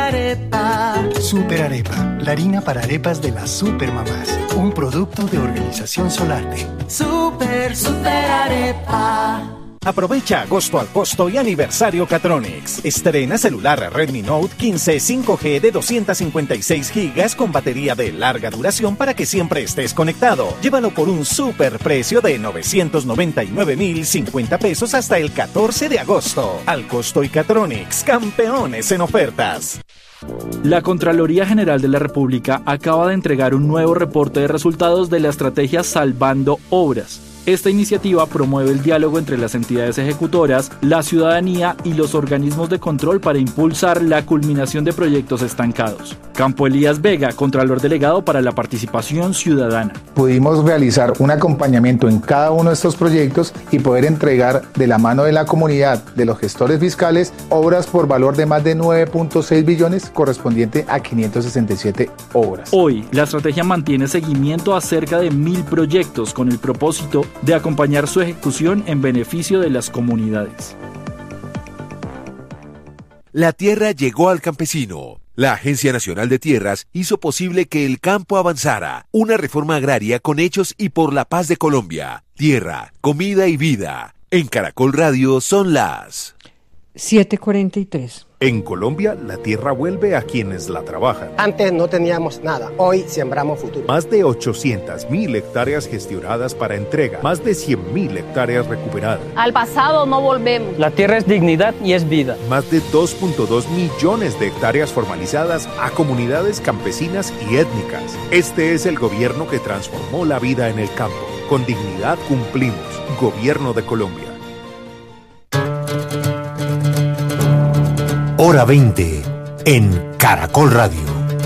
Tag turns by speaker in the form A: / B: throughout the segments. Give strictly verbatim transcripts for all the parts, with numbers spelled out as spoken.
A: Arepa.
B: Super Arepa, la harina para arepas de las supermamás. Un producto de Organización Solarte.
A: Super, super arepa.
C: Aprovecha agosto al costo y aniversario Catronics. Estrena celular Redmi Note quince cinco G de doscientos cincuenta y seis gigas con batería de larga duración para que siempre estés conectado. Llévalo por un super precio de novecientos noventa y nueve mil cincuenta pesos hasta el catorce de agosto. Al costo y Catronics, campeones en ofertas.
D: La Contraloría General de la República acaba de entregar un nuevo reporte de resultados de la estrategia Salvando Obras. Esta iniciativa promueve el diálogo entre las entidades ejecutoras, la ciudadanía y los organismos de control para impulsar la culminación de proyectos estancados. Campo Elías Vega, Contralor Delegado para la Participación Ciudadana.
E: Pudimos realizar un acompañamiento en cada uno de estos proyectos y poder entregar de la mano de la comunidad, de los gestores fiscales, obras por valor de más de nueve punto seis billones, correspondiente a quinientas sesenta y siete obras.
D: Hoy, la estrategia mantiene seguimiento a cerca de mil proyectos con el propósito de acompañar su ejecución en beneficio de las comunidades.
F: La tierra llegó al campesino. La Agencia Nacional de Tierras hizo posible que el campo avanzara. Una reforma agraria con hechos y por la paz de Colombia. Tierra, comida y vida. En Caracol Radio son las
G: siete cuarenta y tres.
H: En Colombia, la tierra vuelve a quienes la trabajan.
I: Antes no teníamos nada, hoy sembramos futuro.
H: Más de ochocientas mil hectáreas gestionadas para entrega, más de cien mil hectáreas recuperadas.
J: Al pasado no volvemos.
K: La tierra es dignidad y es vida.
H: Más de dos punto dos millones de hectáreas formalizadas a comunidades campesinas y étnicas. Este es el gobierno que transformó la vida en el campo. Con dignidad cumplimos. Gobierno de Colombia.
L: Hora veinte en Caracol Radio.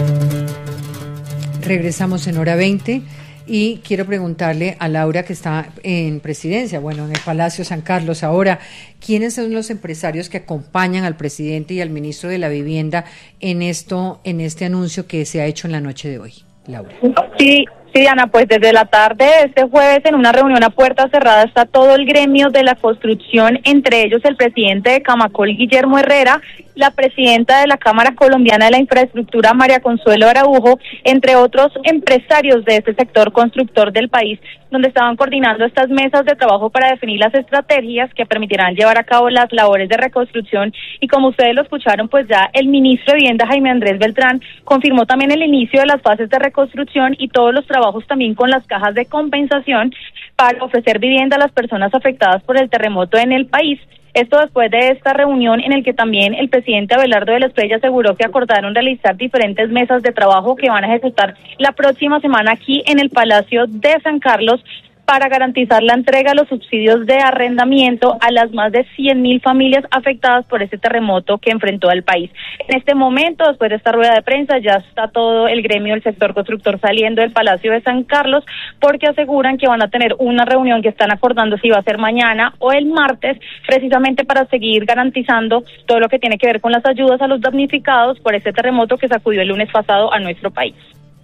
G: Regresamos en Hora veinte y quiero preguntarle a Laura, que está en presidencia, bueno, en el Palacio San Carlos ahora, ¿quiénes son los empresarios que acompañan al presidente y al ministro de la Vivienda en esto, en este anuncio que se ha hecho en la noche de hoy? Laura.
M: Sí. Sí, Diana, pues desde la tarde de este jueves, en una reunión a puerta cerrada, está todo el gremio de la construcción, entre ellos el presidente de Camacol, Guillermo Herrera, la presidenta de la Cámara Colombiana de la Infraestructura, María Consuelo Araujo, entre otros empresarios de este sector constructor del país, donde estaban coordinando estas mesas de trabajo para definir las estrategias que permitirán llevar a cabo las labores de reconstrucción. Y como ustedes lo escucharon, pues ya el ministro de Vivienda, Jaime Andrés Beltrán, confirmó también el inicio de las fases de reconstrucción y todos los trabajos también con las cajas de compensación para ofrecer vivienda a las personas afectadas por el terremoto en el país. Esto después de esta reunión en el que también el presidente Abelardo de la Espriella aseguró que acordaron realizar diferentes mesas de trabajo que van a ejecutar la próxima semana aquí en el Palacio de San Carlos para garantizar la entrega de los subsidios de arrendamiento a las más de cien mil familias afectadas por este terremoto que enfrentó el país. En este momento, después de esta rueda de prensa, ya está todo el gremio del sector constructor saliendo del Palacio de San Carlos, porque aseguran que van a tener una reunión que están acordando si va a ser mañana o el martes, precisamente para seguir garantizando todo lo que tiene que ver con las ayudas a los damnificados por este terremoto que sacudió el lunes pasado a nuestro país.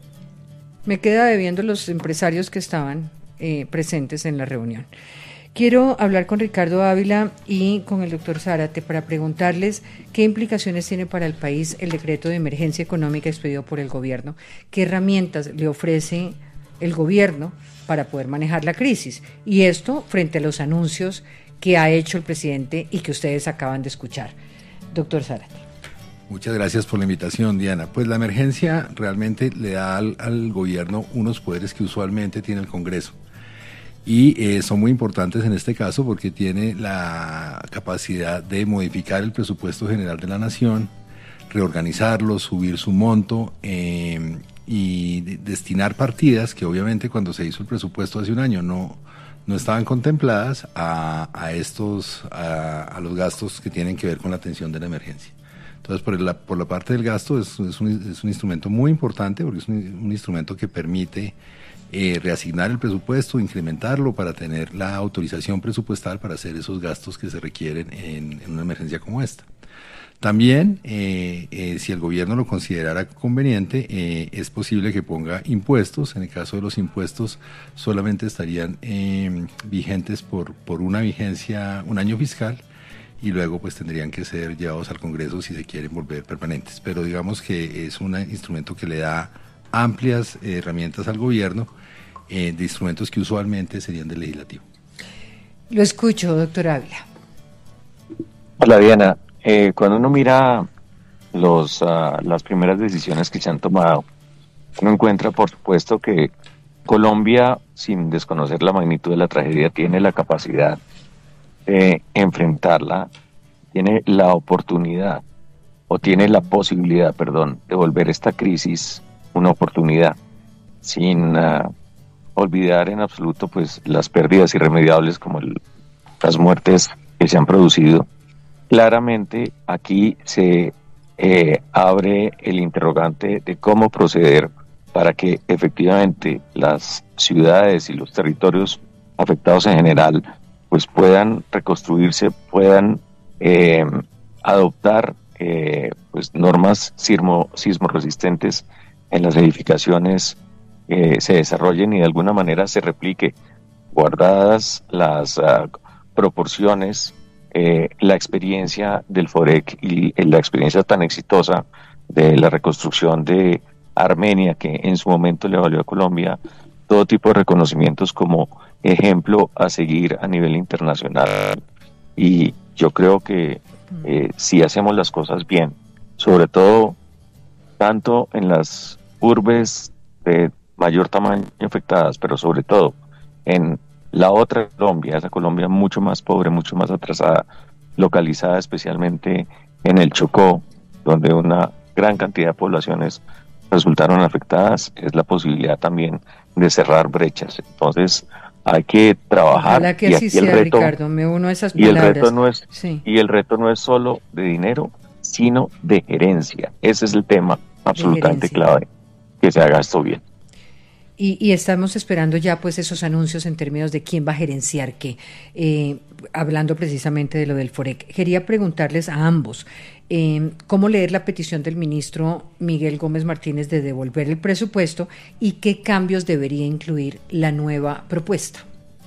G: Me queda debiendo los empresarios que estaban Eh, presentes en la reunión. Quiero hablar con Ricardo Ávila y con el doctor Zárate para preguntarles qué implicaciones tiene para el país el decreto de emergencia económica expedido por el gobierno, qué herramientas le ofrece el gobierno para poder manejar la crisis, y esto frente a los anuncios que ha hecho el presidente y que ustedes acaban de escuchar. Doctor Zárate.
N: Muchas gracias por la invitación, Diana. Pues la emergencia realmente le da al, al gobierno unos poderes que usualmente tiene el Congreso. Y eh, son muy importantes en este caso porque tiene la capacidad de modificar el presupuesto general de la nación, reorganizarlo, subir su monto eh, y de, destinar partidas que obviamente cuando se hizo el presupuesto hace un año no, no estaban contempladas a, a estos a, a los gastos que tienen que ver con la atención de la emergencia. Entonces, por la, por la parte del gasto es, es, un, es un instrumento muy importante porque es un, un instrumento que permite Eh, reasignar el presupuesto, incrementarlo para tener la autorización presupuestal para hacer esos gastos que se requieren en, en una emergencia como esta. También, eh, eh, si el gobierno lo considerara conveniente, eh, es posible que ponga impuestos. En el caso de los impuestos, solamente estarían eh, vigentes por, por una vigencia, un año fiscal, y luego pues tendrían que ser llevados al Congreso si se quieren volver permanentes. Pero digamos que es un instrumento que le da amplias eh, herramientas al gobierno, eh, de instrumentos que usualmente serían del legislativo.
G: Lo escucho, doctor Ávila.
O: Hola, Diana. Eh, cuando uno mira los, uh, las primeras decisiones que se han tomado, uno encuentra, por supuesto, que Colombia, sin desconocer la magnitud de la tragedia, tiene la capacidad de enfrentarla, tiene la oportunidad, o tiene la posibilidad, perdón, de volver esta crisis una oportunidad, sin uh, olvidar en absoluto pues las pérdidas irremediables como el, las muertes que se han producido. Claramente aquí se eh, abre el interrogante de cómo proceder para que efectivamente las ciudades y los territorios afectados en general pues puedan reconstruirse, puedan eh, adoptar eh, pues normas sismo, sismo resistentes en las edificaciones, eh, se desarrollen y de alguna manera se replique, guardadas las uh, proporciones, eh, la experiencia del FOREC y eh, la experiencia tan exitosa de la reconstrucción de Armenia, que en su momento le valió a Colombia todo tipo de reconocimientos como ejemplo a seguir a nivel internacional. Y yo creo que eh, si hacemos las cosas bien, sobre todo tanto en las urbes de mayor tamaño afectadas, pero sobre todo en la otra Colombia, esa Colombia mucho más pobre, mucho más atrasada, localizada especialmente en el Chocó, donde una gran cantidad de poblaciones resultaron afectadas, es la posibilidad también de cerrar brechas. Entonces hay que trabajar.
G: Ojalá que
O: y
G: así sea,
O: el reto,
G: Ricardo, me uno a esas
O: y
G: palabras.
O: el reto no es
G: sí.
O: y el reto no es solo de dinero, sino de gerencia. Ese es el tema absolutamente clave, que se haga esto bien.
G: Y, y estamos esperando ya pues esos anuncios en términos de quién va a gerenciar qué, eh, hablando precisamente de lo del FOREC. Quería preguntarles a ambos, eh, ¿cómo leer la petición del ministro Miguel Gómez Martínez de devolver el presupuesto y qué cambios debería incluir la nueva propuesta?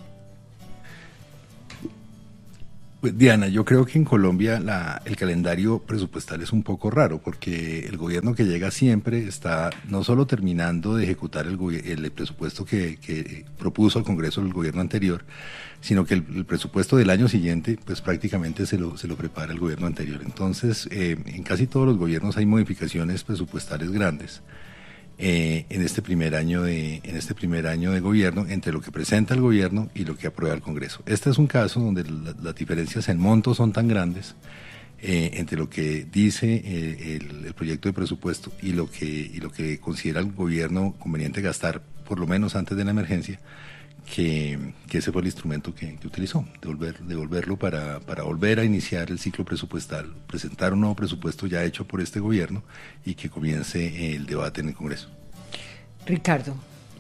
N: Pues Diana, yo creo que en Colombia la, el calendario presupuestal es un poco raro porque el gobierno que llega siempre está no solo terminando de ejecutar el, el presupuesto que, que propuso al Congreso el gobierno anterior, sino que el, el presupuesto del año siguiente pues prácticamente se lo, se lo prepara el gobierno anterior. Entonces, eh, en casi todos los gobiernos hay modificaciones presupuestales grandes. Eh, en este primer año de en este primer año de gobierno entre lo que presenta el gobierno y lo que aprueba el Congreso. Este es un caso donde la, las diferencias en montos son tan grandes eh, entre lo que dice eh, el, el proyecto de presupuesto y lo que y lo que considera el gobierno conveniente gastar por lo menos antes de la emergencia, que, que ese fue el instrumento que, que utilizó, devolver, devolverlo para, para volver a iniciar el ciclo presupuestal, presentar un nuevo presupuesto ya hecho por este gobierno y que comience el debate en el Congreso.
G: Ricardo.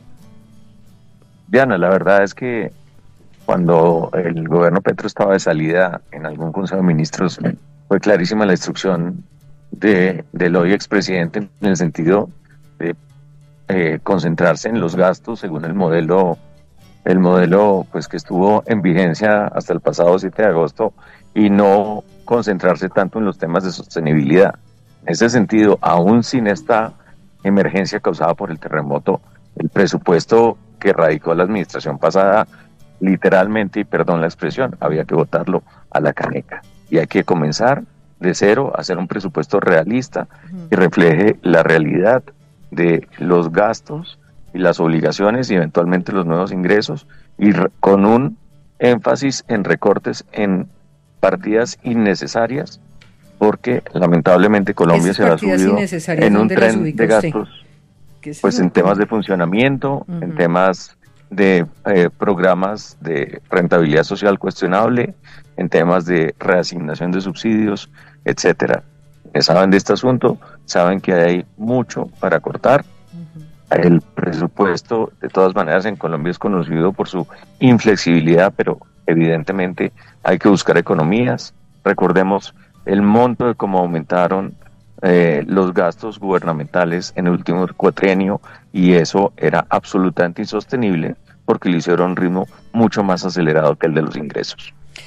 O: Diana, la verdad es que cuando el gobierno Petro estaba de salida en algún Consejo de Ministros, fue clarísima la instrucción de, del hoy expresidente en el sentido de eh, concentrarse en los gastos según el modelo el modelo pues que estuvo en vigencia hasta el pasado siete de agosto y no concentrarse tanto en los temas de sostenibilidad. En ese sentido, aún sin esta emergencia causada por el terremoto, el presupuesto que radicó la administración pasada, literalmente, y perdón la expresión, había que botarlo a la caneca. Y hay que comenzar de cero a hacer un presupuesto realista que refleje la realidad de los gastos y las obligaciones y eventualmente los nuevos ingresos, y re- con un énfasis en recortes en partidas innecesarias, porque lamentablemente Colombia se ha subido en un tren de gastos, pues en temas de funcionamiento, uh-huh. en temas de eh, programas de rentabilidad social cuestionable, en temas de reasignación de subsidios, etcétera. Saben de este asunto, saben que hay mucho para cortar. El presupuesto, de todas maneras, en Colombia es conocido por su inflexibilidad, pero evidentemente hay que buscar economías. Recordemos el monto de cómo aumentaron eh, los gastos gubernamentales en el último cuatrienio, y eso era absolutamente insostenible porque lo hicieron a un ritmo mucho más acelerado que el de los ingresos.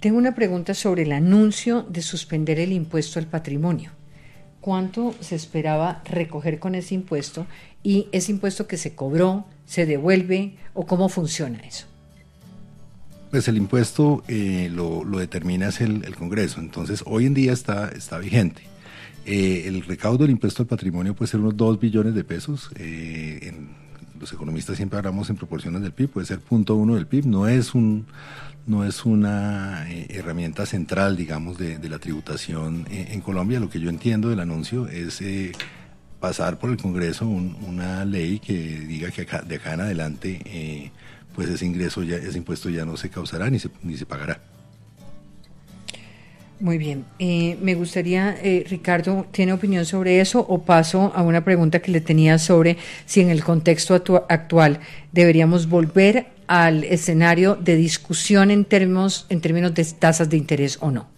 G: Tengo una pregunta sobre el anuncio de suspender el impuesto al patrimonio. ¿Cuánto se esperaba recoger con ese impuesto? ¿Y ese impuesto que se cobró, se devuelve o cómo funciona eso?
N: Pues el impuesto eh, lo, lo determina es el, el Congreso, entonces hoy en día está, está vigente. Eh, el recaudo del impuesto al patrimonio puede ser unos dos billones de pesos, eh, en, los economistas siempre hablamos en proporciones del P I B, puede ser punto uno del P I B, no es un no es una eh, herramienta central, digamos, de, de la tributación eh, en Colombia. Lo que yo entiendo del anuncio es eh, pasar por el Congreso un, una ley que diga que acá, de acá en adelante eh, pues ese ingreso, ya, ese impuesto ya no se causará ni se, ni se pagará.
G: Muy bien. Eh, me gustaría, eh, Ricardo, ¿tiene opinión sobre eso o paso a una pregunta que le tenía sobre si en el contexto actu- actual deberíamos volver al escenario de discusión en términos, en términos de tasas de interés o no?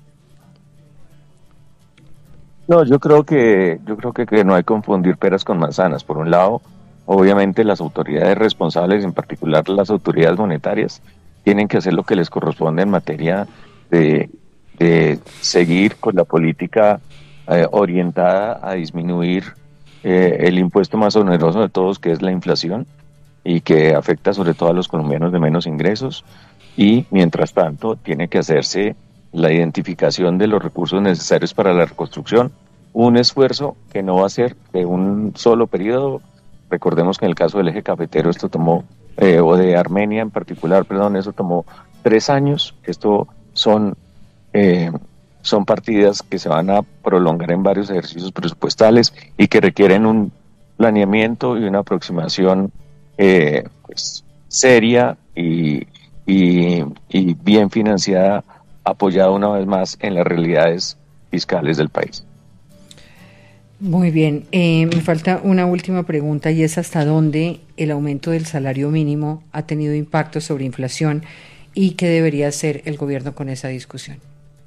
O: No, yo creo que yo creo que, que no hay que confundir peras con manzanas. Por un lado, obviamente las autoridades responsables, en particular las autoridades monetarias, tienen que hacer lo que les corresponde en materia de, de seguir con la política eh, orientada a disminuir eh, el impuesto más oneroso de todos, que es la inflación, y que afecta sobre todo a los colombianos de menos ingresos, y mientras tanto tiene que hacerse la identificación de los recursos necesarios para la reconstrucción, un esfuerzo que no va a ser de un solo periodo. Recordemos que en el caso del eje cafetero esto tomó, eh, o de Armenia en particular, perdón, eso tomó tres años. Esto son, eh, son partidas que se van a prolongar en varios ejercicios presupuestales y que requieren un planeamiento y una aproximación Eh, pues, seria y, y, y bien financiada, apoyada una vez más en las realidades fiscales del país.
G: Muy bien, eh, me falta una última pregunta y es hasta dónde el aumento del salario mínimo ha tenido impacto sobre inflación y qué debería hacer el gobierno con esa discusión.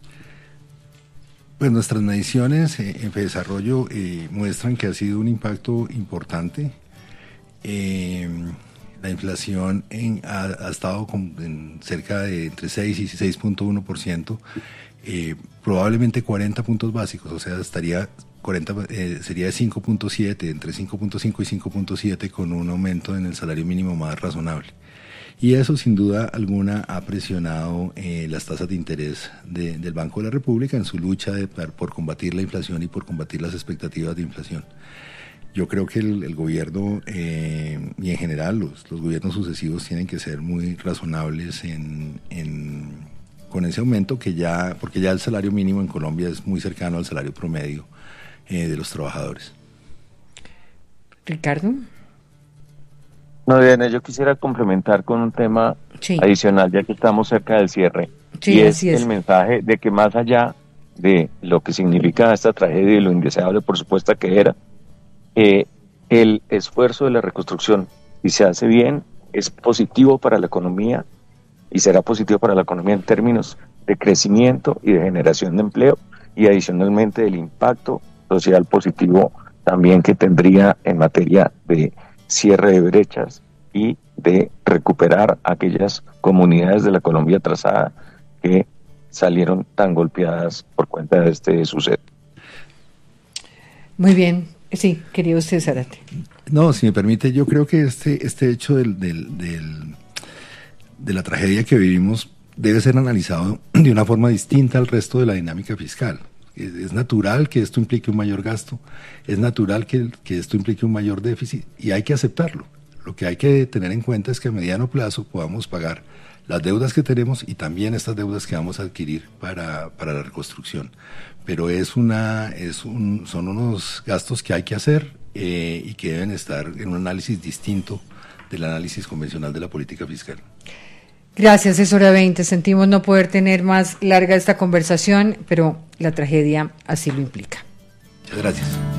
N: Pues nuestras mediciones eh, en desarrollo eh, muestran que ha sido un impacto importante. Eh, la inflación en, ha, ha estado con, en cerca de entre seis y seis punto uno por ciento, eh, probablemente cuarenta puntos básicos, o sea, estaría cuarenta, eh, sería de cinco punto siete, entre cinco punto cinco y cinco punto siete, con un aumento en el salario mínimo más razonable. Y eso sin duda alguna ha presionado eh, las tasas de interés de, del Banco de la República en su lucha de, por combatir la inflación y por combatir las expectativas de inflación. Yo creo que el, el gobierno eh, y en general los, los gobiernos sucesivos tienen que ser muy razonables en, en, con ese aumento, que ya, porque ya el salario mínimo en Colombia es muy cercano al salario promedio eh, de los trabajadores.
G: Ricardo.
O: No, Diana, yo quisiera complementar con un tema sí. adicional, ya que estamos cerca del cierre,
G: sí,
O: y es,
G: es
O: el mensaje de que más allá de lo que significa esta tragedia y lo indeseable, por supuesto que era, Eh, el esfuerzo de la reconstrucción, si se hace bien, es positivo para la economía y será positivo para la economía en términos de crecimiento y de generación de empleo, y adicionalmente del impacto social positivo también que tendría en materia de cierre de brechas y de recuperar aquellas comunidades de la Colombia atrasada que salieron tan golpeadas por cuenta de este suceso.
G: Muy bien. Sí, querido usted, Zárate.
N: No, si me permite, yo creo que este, este hecho del, del, del, de la tragedia que vivimos debe ser analizado de una forma distinta al resto de la dinámica fiscal. Es, es natural que esto implique un mayor gasto, es natural que, que esto implique un mayor déficit y hay que aceptarlo. Lo que hay que tener en cuenta es que a mediano plazo podamos pagar las deudas que tenemos y también estas deudas que vamos a adquirir para, para la reconstrucción. Pero es una, es un, son unos gastos que hay que hacer eh, y que deben estar en un análisis distinto del análisis convencional de la política fiscal.
G: Gracias, es hora veinte. Sentimos no poder tener más larga esta conversación, pero la tragedia así lo implica.
N: Muchas gracias.